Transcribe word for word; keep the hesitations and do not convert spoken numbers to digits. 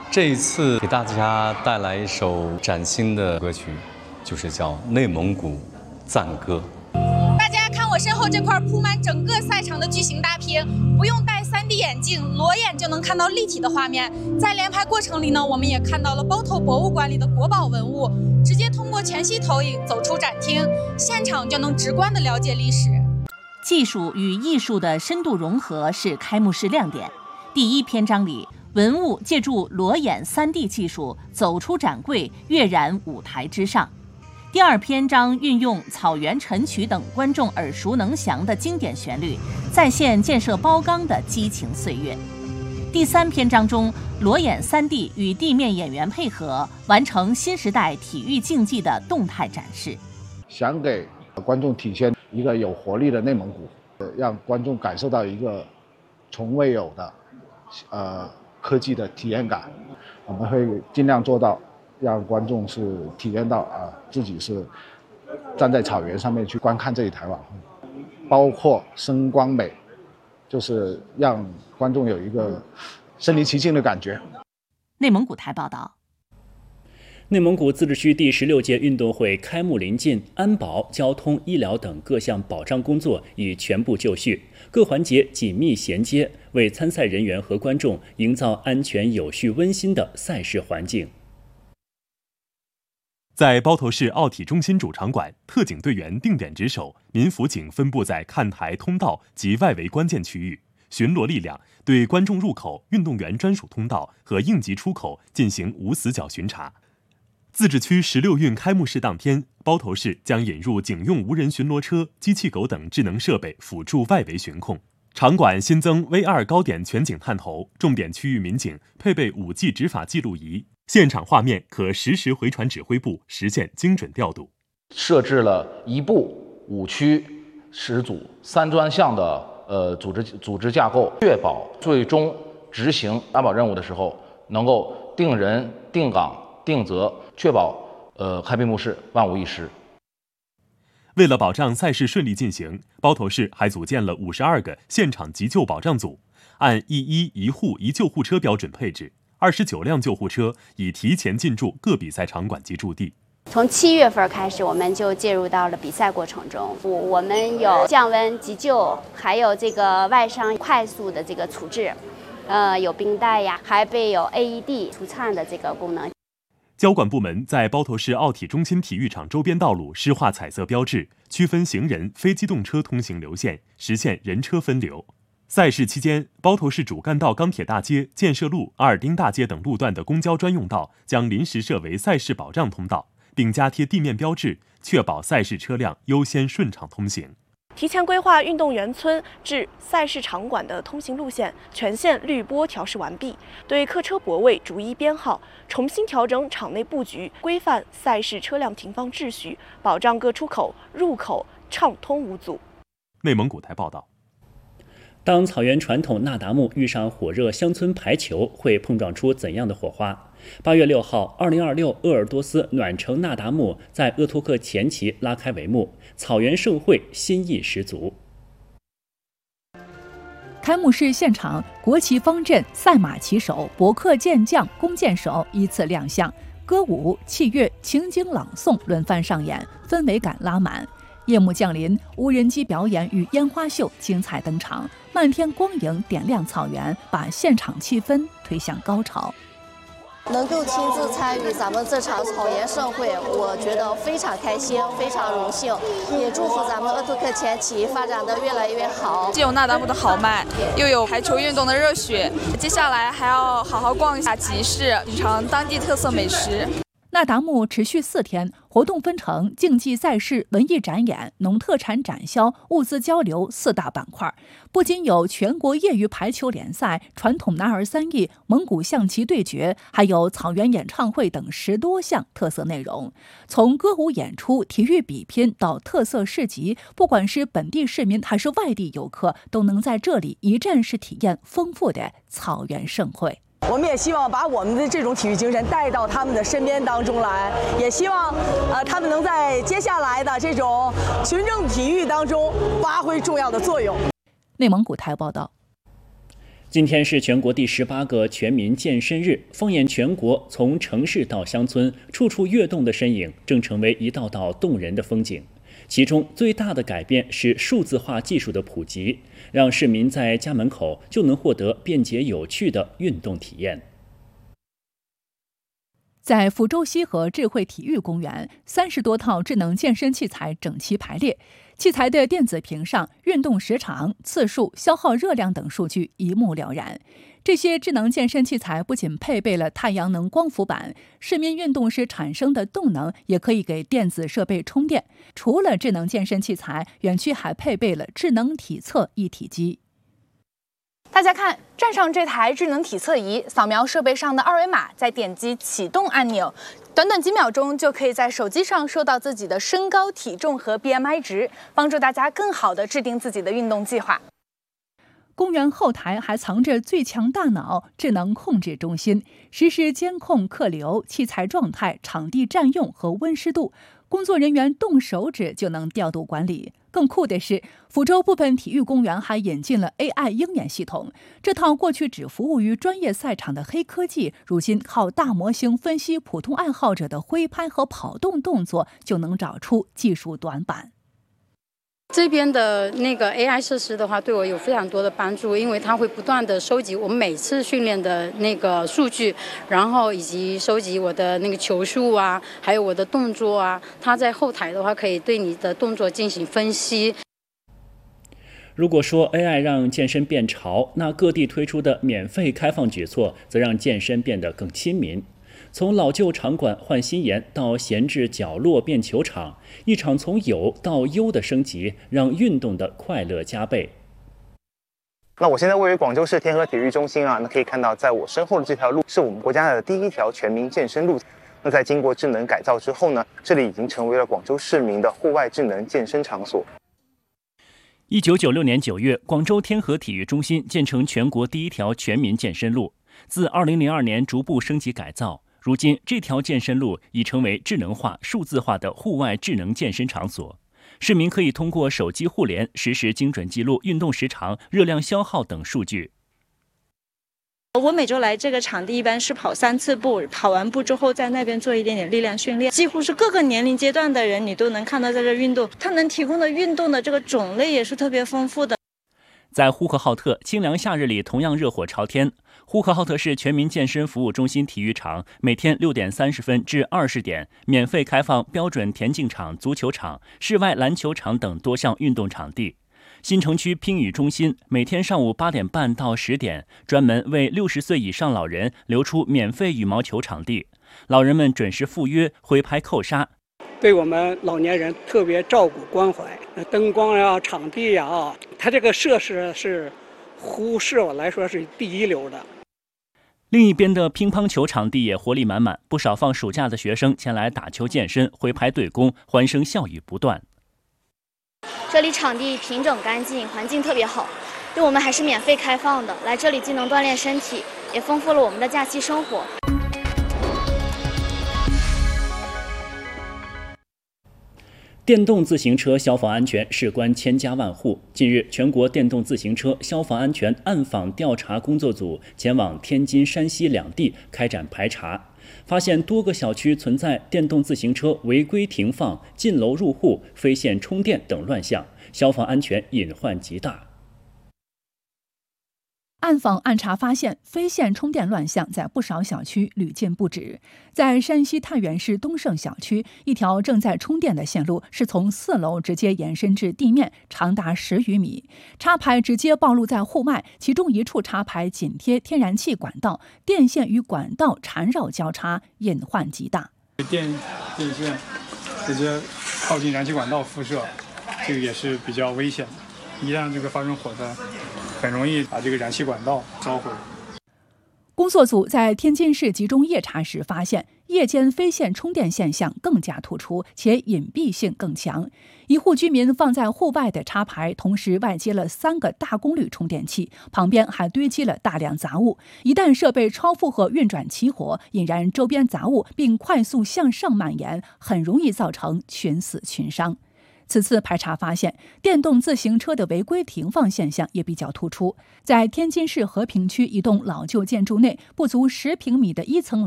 这一次给大家带来一首崭新的歌曲，就是叫《内蒙古赞歌》。 大家看我身后这块铺满整个赛场的巨型大屏，不用戴 三 D 眼镜，裸眼就能看到立体的画面。在连拍过程里呢，我们也看到了包头博物馆里的国宝文物，直接通过全息投影走出展厅，现场就能直观地了解历史。 技术与艺术的深度融合是开幕式亮点。第一篇章里，文物借助裸眼 三 D 技术走出展柜，跃然舞台之上。第二篇章运用草原晨曲等观众耳熟能详的经典旋律，再现建设包钢的激情岁月。第三篇章中，裸眼 三 D 与地面演员配合，完成新时代体育竞技的动态展示。 想给观众体现一个有活力的内蒙古，让观众感受到一个从未有的呃科技的体验感。我们会尽量做到让观众是体验到啊自己是站在草原上面去观看这一台晚会，包括声光美，就是让观众有一个身临其境的感觉。 内蒙古台报道。 内蒙古自治区第十六届运动会开幕临近，安保、交通、医疗等各项保障工作已全部就绪，各环节紧密衔接，为参赛人员和观众营造安全、有序、温馨的赛事环境。 在包头市奥体中心主场馆，特警队员定点值守，民辅警分布在看台、通道及外围关键区域，巡逻力量对观众入口、运动员专属通道和应急出口进行无死角巡查。自治区十六运开幕式当天，包头市将引入警用无人巡逻车、机器狗等智能设备辅助外围巡控。场馆新增 V 二 高点全景探头，重点区域民警配备 五 G 执法记录仪，现场画面可实时回传指挥部，实现精准调度。 设置了一部、五区、十组、三专项的呃组织组织架构，确保最终执行安保任务的时候能够定人、定岗、定责，确保呃开闭幕式万无一失。 为了保障赛事顺利进行，包头市还组建了五十二个现场急救保障组，按一医一护一救护车标准配置，二十九辆救护车已提前进驻各比赛场馆及驻地。 从七月份开始，我们就介入到了比赛过程中。我们有降温急救，还有这个外伤快速的这个处置，呃，有冰袋呀，还备有 A E D 除颤的这个功能。 交管部门在包头市奥体中心体育场周边道路施画彩色标志，区分行人、非机动车通行流线，实现人车分流。赛事期间，包头市主干道钢铁大街、建设路、阿尔丁大街等路段的公交专用道将临时设为赛事保障通道，并加贴地面标志，确保赛事车辆优先顺畅通行。 提前规划运动员村至赛事场馆的通行路线，全线滤波调试完毕，对客车泊位逐一编号，重新调整场内布局，规范赛事车辆停放秩序，保障各出口、入口畅通无阻。 内蒙古台报道。 当草原传统那达慕遇上火热乡村排球，会碰撞出怎样的火花？八月六号，二零二六鄂尔多斯暖城那达慕在鄂托克前旗拉开帷幕，草原盛会新意十足。 开幕式现场，国旗方阵、赛马骑手、伯克健将、弓箭手依次亮相，歌舞、器乐、情景朗诵轮番上演，氛围感拉满。夜幕降临，无人机表演与烟花秀精彩登场，漫天光影点亮草原，把现场气氛推向高潮。 能够亲自参与咱们这场草原盛会，我觉得非常开心，非常荣幸，也祝福咱们鄂托克前旗发展得越来越好。 既有那达慕的豪迈，又有排球运动的热血，接下来还要好好逛一下集市，品尝当地特色美食。 那达慕持续四天，活动分成竞技赛事、文艺展演、农特产展销、物资交流四大板块。不仅有全国业余排球联赛、传统男儿三艺、蒙古象棋对决，还有草原演唱会等十多项特色内容。从歌舞演出、体育比拼到特色市集，不管是本地市民还是外地游客，都能在这里一站式体验丰富的草原盛会。 我们也希望把我们的这种体育精神带到他们的身边当中来，也希望呃他们能在接下来的这种群众体育当中发挥重要的作用。 内蒙古台报道。 今天是全国第十八个全民健身日，放眼全国，从城市到乡村，处处跃动的身影正成为一道道动人的风景。其中最大的改变是数字化技术的普及，让市民在家门口就能获得便捷有趣的运动体验。 在福州西河智慧体育公园，三十多套智能健身器材整齐排列，器材的电子屏上，运动时长、次数、消耗热量等数据一目了然。这些智能健身器材不仅配备了太阳能光伏板，市民运动时产生的动能也可以给电子设备充电。除了智能健身器材，园区还配备了智能体测一体机。 大家看，站上这台智能体测仪，扫描设备上的二维码，再点击启动按钮，短短几秒钟就可以在手机上收到自己的身高、体重和 B M I 值，帮助大家更好地制定自己的运动计划。 公园后台还藏着最强大脑智能控制中心，实时监控客流、器材状态、场地占用和温湿度，工作人员动手指就能调度管理。更酷的是，福州部分体育公园还引进了 A I 鹰眼系统，这套过去只服务于专业赛场的黑科技，如今靠大模型分析普通爱好者的挥拍和跑动动作，就能找出技术短板。 这边的那个 A I 设施的话，对我有非常多的帮助，因为它会不断的收集我们每次训练的那个数据，然后以及收集我的那个球数啊，还有我的动作啊。它在后台的话，可以对你的动作进行分析。 如果说 A I 让健身变潮，那各地推出的免费开放举措，则让健身变得更亲民。从老旧场馆换新颜到闲置角落变球场，一场从有到优的升级，让运动的快乐加倍。 那我现在位于广州市天河体育中心啊，那可以看到，在我身后的这条路是我们国家的第一条全民健身路。那在经过智能改造之后呢，这里已经成为了广州市民的户外智能健身场所。 一九九六年九月，广州天河体育中心建成全国第一条全民健身路，自二零零二年逐步升级改造。如今，这条健身路已成为智能化、数字化的户外智能健身场所。市民可以通过手机互联，实时精准记录运动时长、热量消耗等数据。 我每周来这个场地，一般是跑三次步，跑完步之后在那边做一点点力量训练，几乎是各个年龄阶段的人，你都能看到在这运动。它能提供的运动的这个种类也是特别丰富的。 在呼和浩特，清凉夏日里同样热火朝天。呼和浩特市全民健身服务中心体育场每天六点三十分至二十点免费开放标准田径场、足球场、室外篮球场等多项运动场地。新城区乒羽中心每天上午八点半到十点，专门为六十岁以上老人留出免费羽毛球场地，老人们准时赴约，挥拍扣杀。 对我们老年人特别照顾关怀，灯光呀、场地呀啊，它这个设施是呼市我来说是第一流的。 另一边的乒乓球场地也活力满满，不少放暑假的学生前来打球健身，挥拍对攻，欢声笑语不断。 这里场地平整干净，环境特别好，对我们还是免费开放的。来这里既能锻炼身体，也丰富了我们的假期生活。 电动自行车消防安全事关千家万户。近日，全国电动自行车消防安全暗访调查工作组前往天津、山西两地开展排查，发现多个小区存在电动自行车违规停放、进楼入户、非线充电等乱象，消防安全隐患极大。 暗访暗查发现，非线充电乱象在不少小区屡见不止。在山西太原市东胜小区，一条正在充电的线路是从四楼直接延伸至地面，长达十余米，插排直接暴露在户外，其中一处插排紧贴天然气管道，电线与管道缠绕交叉，隐患极大。 电电线直接靠近燃气管道辐射，这个也是比较危险的。一旦这个发生火灾，很容易把这个燃气管道烧毁。 工作组在天津市集中夜查时发现，夜间非线充电现象更加突出，且隐蔽性更强。一户居民放在户外的插排，同时外接了三个大功率充电器，旁边还堆积了大量杂物。一旦设备超负荷运转起火，引燃周边杂物，并快速向上蔓延，很容易造成群死群伤。 此次排查发现，电动自行车的违规停放现象也比较突出。在天津市和平区一栋老旧建筑内，不足十平米的一层楼